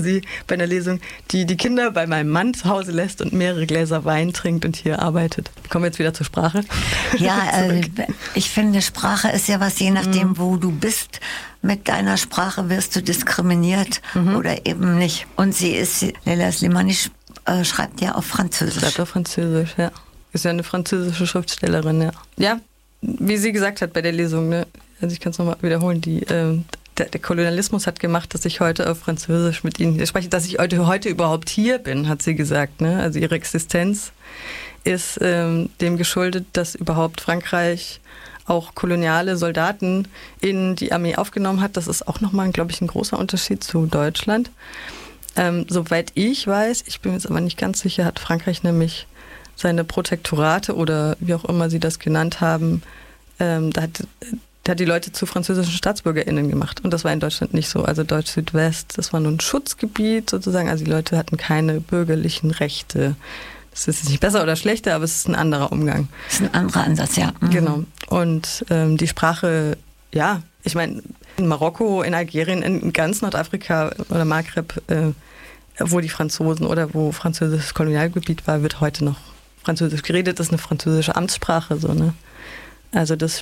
sie bei einer Lesung, die die Kinder bei meinem Mann zu Hause lässt und mehrere Gläser Wein trinkt und hier arbeitet. Kommen wir jetzt wieder zur Sprache? Ja, ich finde, Sprache ist ja was, je nachdem, wo du bist. Mit deiner Sprache wirst du diskriminiert oder eben nicht. Und Leila Slimani schreibt ja auf Französisch. Schreibt auf Französisch, ja. Ist ja eine französische Schriftstellerin, ja. Ja, wie sie gesagt hat bei der Lesung, ne? Also ich kann es nochmal wiederholen, der Kolonialismus hat gemacht, dass ich heute auf Französisch mit Ihnen spreche, dass ich heute überhaupt hier bin, hat sie gesagt. Ne? Also ihre Existenz ist dem geschuldet, dass überhaupt Frankreich auch koloniale Soldaten in die Armee aufgenommen hat. Das ist auch nochmal, glaube ich, ein großer Unterschied zu Deutschland. Soweit ich weiß, ich bin mir jetzt aber nicht ganz sicher, hat Frankreich nämlich seine Protektorate oder wie auch immer sie das genannt haben, da hat die Leute zu französischen StaatsbürgerInnen gemacht. Und das war in Deutschland nicht so. Also Deutsch-Südwest, das war nur ein Schutzgebiet sozusagen. Also die Leute hatten keine bürgerlichen Rechte. Das ist nicht besser oder schlechter, aber es ist ein anderer Umgang. Das ist ein anderer Ansatz, ja. Mhm. Genau. Und die Sprache, ja, ich meine, in Marokko, in Algerien, in ganz Nordafrika oder Maghreb, wo die Franzosen oder wo französisches Kolonialgebiet war, wird heute noch Französisch geredet. Das ist eine französische Amtssprache, so, ne? Also das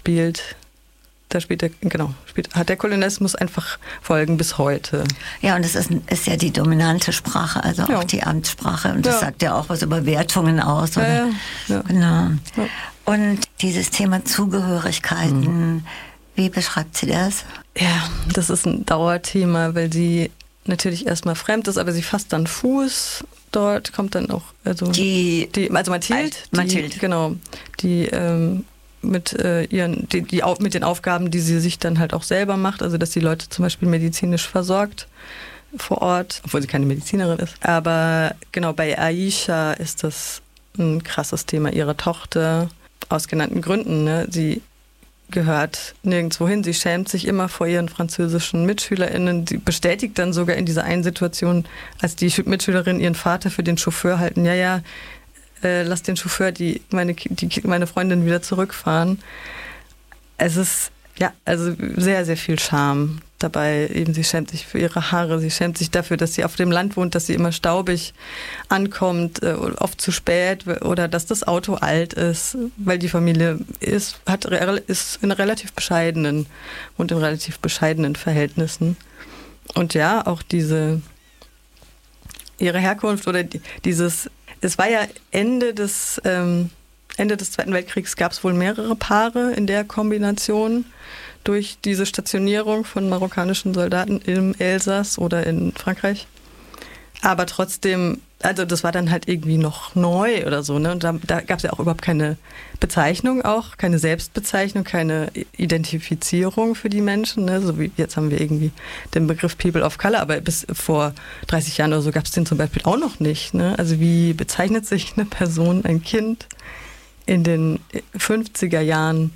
hat der Kolonialismus einfach Folgen bis heute. Ja, und es ist ja die dominante Sprache, also auch die Amtssprache. Und das sagt ja auch was über Wertungen aus. Oder? Ja. Genau. Ja. Und dieses Thema Zugehörigkeiten, wie beschreibt sie das? Ja, das ist ein Dauerthema, weil sie natürlich erstmal fremd ist, aber sie fasst dann Fuß. Dort kommt dann auch Mathilde. Genau, die mit den Aufgaben, die sie sich dann halt auch selber macht, also dass die Leute zum Beispiel medizinisch versorgt vor Ort, obwohl sie keine Medizinerin ist. Aber genau, bei Aisha ist das ein krasses Thema, ihre Tochter, aus genannten Gründen. Ne? Sie gehört nirgendwo hin, sie schämt sich immer vor ihren französischen MitschülerInnen. Sie bestätigt dann sogar in dieser einen Situation, als die Mitschülerin ihren Vater für den Chauffeur halten, lass den Chauffeur meine Freundin wieder zurückfahren. Es ist also sehr, sehr viel Scham dabei. Eben, sie schämt sich für ihre Haare, sie schämt sich dafür, dass sie auf dem Land wohnt, dass sie immer staubig ankommt, oft zu spät oder dass das Auto alt ist, weil die Familie wohnt in relativ bescheidenen Verhältnissen. Und ja, auch ihre Herkunft oder es war ja Ende des Zweiten Weltkriegs gab es wohl mehrere Paare in der Kombination durch diese Stationierung von marokkanischen Soldaten im Elsass oder in Frankreich. Aber trotzdem, also das war dann halt irgendwie noch neu oder so, ne? Und da gab es ja auch überhaupt keine Bezeichnung auch, keine Selbstbezeichnung, keine Identifizierung für die Menschen, ne? So wie jetzt haben wir irgendwie den Begriff People of Color, aber bis vor 30 Jahren oder so gab es den zum Beispiel auch noch nicht, ne? Also wie bezeichnet sich eine Person, ein Kind in den 50er Jahren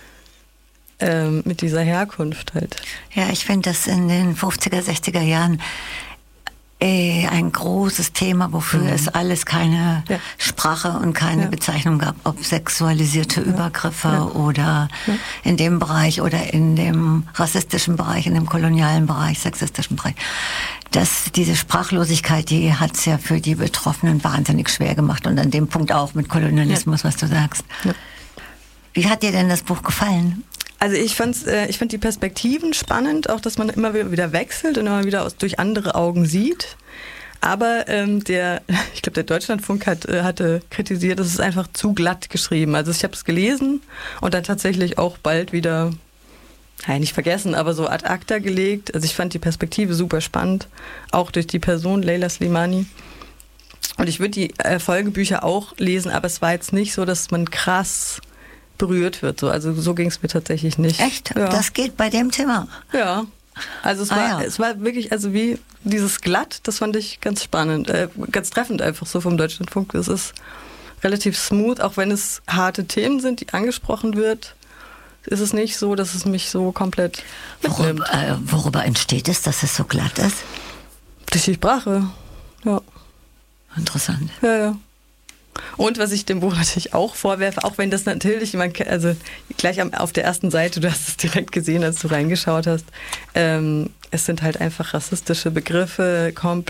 mit dieser Herkunft halt? Ja, ich finde das in den 50er, 60er Jahren ein großes Thema, wofür es alles keine Sprache und keine Bezeichnung gab, ob sexualisierte Übergriffe oder in dem Bereich oder in dem rassistischen Bereich, in dem kolonialen Bereich, sexistischen Bereich. Diese Sprachlosigkeit, die hat es ja für die Betroffenen wahnsinnig schwer gemacht und an dem Punkt auch mit Kolonialismus, was du sagst. Ja. Wie hat dir denn das Buch gefallen? Also ich fand die Perspektiven spannend, auch dass man immer wieder wechselt und immer wieder durch andere Augen sieht. Aber ich glaube, der Deutschlandfunk hatte kritisiert, es ist einfach zu glatt geschrieben. Also ich habe es gelesen und dann tatsächlich auch bald wieder, nicht vergessen, aber so ad acta gelegt. Also ich fand die Perspektive super spannend, auch durch die Person Leila Slimani. Und ich würde die Folgebücher auch lesen, aber es war jetzt nicht so, dass man krass berührt wird. Also so ging es mir tatsächlich nicht. Echt? Ja. Das geht bei dem Thema? Ja. Also es war wirklich, also wie dieses Glatt, das fand ich ganz spannend, ganz treffend einfach so vom Deutschlandfunk. Es ist relativ smooth, auch wenn es harte Themen sind, die angesprochen wird, ist es nicht so, dass es mich so komplett mitnimmt. Worüber entsteht es, dass es so glatt ist? Durch die Sprache, ja. Interessant. Ja. Und was ich dem Buch natürlich auch vorwerfe, auch wenn das natürlich, also gleich auf der ersten Seite, du hast es direkt gesehen, als du reingeschaut hast, es sind halt einfach rassistische Begriffe,